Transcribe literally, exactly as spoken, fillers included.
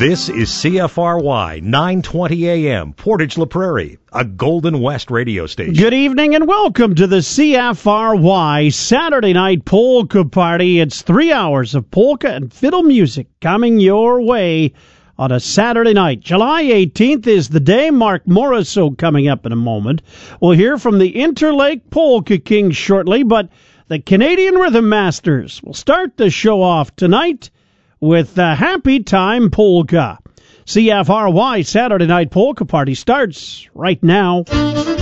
This is C F R Y nine twenty A M, Portage La Prairie, a Golden West radio station. Good evening and welcome to the C F R Y Saturday Night Polka Party. It's three hours of polka and fiddle music coming your way on a Saturday night. July eighteenth is the day. Mark Morriso coming up in a moment. We'll hear from the Interlake Polka Kings shortly, but the Canadian Rhythm Masters will start the show off tonight with the Happy Time Polka. C F R Y Saturday Night Polka Party starts right now.